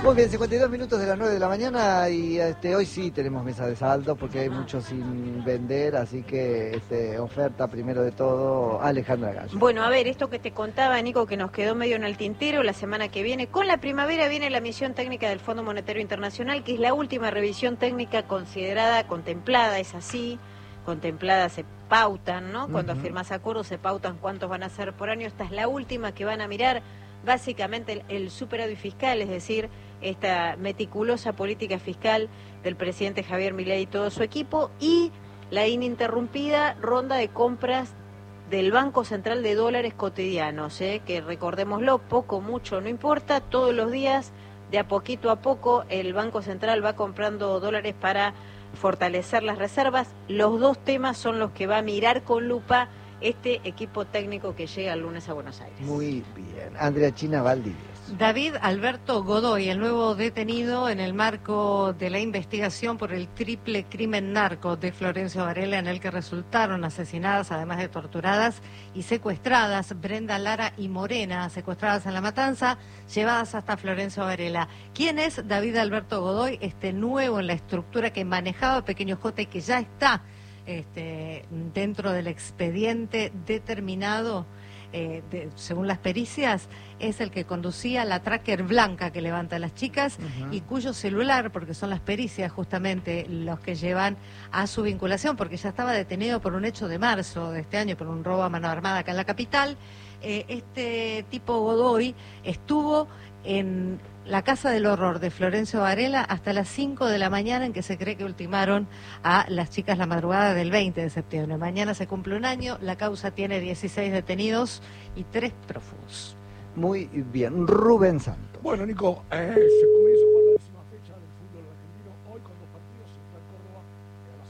Muy bien, 52 minutos de las 9 de la mañana y hoy sí tenemos mesa de saldo porque hay mucho sin vender, así que oferta primero de todo Alejandra Gallo. Bueno, a ver, esto que te contaba, Nico, que nos quedó medio en el tintero, la semana que viene, con la primavera viene la misión técnica del Fondo Monetario Internacional, que es la última revisión técnica considerada, contemplada, es así, contemplada se pautan, ¿no? Cuando firmas acuerdos se pautan cuántos van a ser por año, esta es la última que van a mirar, básicamente el superávit fiscal, es decir, esta meticulosa política fiscal del presidente Javier Milei y todo su equipo, y la ininterrumpida ronda de compras del Banco Central de dólares cotidianos, que recordémoslo, poco, mucho, no importa, todos los días, de a poco, el Banco Central va comprando dólares para fortalecer las reservas. Los dos temas son los que va a mirar con lupa este equipo técnico que llega el lunes a Buenos Aires. Muy bien. Andrea China Valdivia. David Alberto Godoy, el nuevo detenido en el marco de la investigación por el triple crimen narco de Florencio Varela, en el que resultaron asesinadas, además de torturadas y secuestradas, Brenda Lara y Morena, secuestradas en La Matanza, llevadas hasta Florencio Varela. ¿Quién es David Alberto Godoy? Nuevo en la estructura que manejaba Pequeño J y que ya está dentro del expediente determinado. Según las pericias, es el que conducía la tracker blanca que levanta a las chicas y cuyo celular, porque son las pericias justamente los que llevan a su vinculación, porque ya estaba detenido por un hecho de marzo de este año, por un robo a mano armada acá en la capital. Este tipo Godoy estuvo en la Casa del Horror de Florencio Varela hasta las 5 de la mañana, en que se cree que ultimaron a las chicas la madrugada del 20 de septiembre. Mañana se cumple un año, la causa tiene 16 detenidos y 3 prófugos. Muy bien. Rubén Santos. Bueno, Nico, se